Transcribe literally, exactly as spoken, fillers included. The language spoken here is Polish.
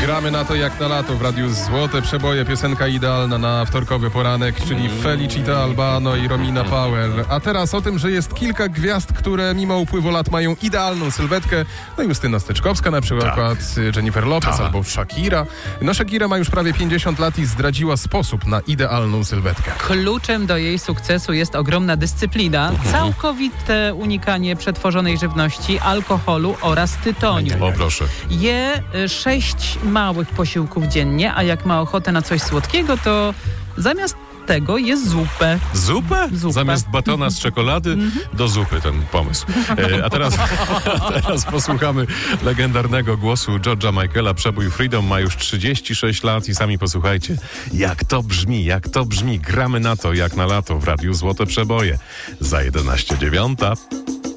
Gramy na to jak na lato w Radiu Złote Przeboje, piosenka idealna na wtorkowy poranek, czyli Felicita Albano i Romina Powell. A teraz o tym, że jest kilka gwiazd, które mimo upływu lat mają idealną sylwetkę. No Justyna Steczkowska na przykład, tak. Jennifer Lopez tak. albo Shakira. No Shakira ma już prawie pięćdziesiąt lat i zdradziła sposób na idealną sylwetkę. Kluczem do jej sukcesu jest ogromna dyscyplina, całkowite unikanie przetworzonej żywności, alkoholu oraz tytoniu. O proszę. Je sześć małych posiłków dziennie, a jak ma ochotę na coś słodkiego, to zamiast tego jest zupę. Zupę? Zupę. Zamiast batona z czekolady do zupy ten pomysł. E, a, teraz, a teraz posłuchamy legendarnego głosu George'a Michaela. Przebój Freedom ma już trzydzieści sześć lat i sami posłuchajcie, jak to brzmi, jak to brzmi. Gramy na to jak na lato w Radiu Złote Przeboje. Za jedenaście dziewiąta.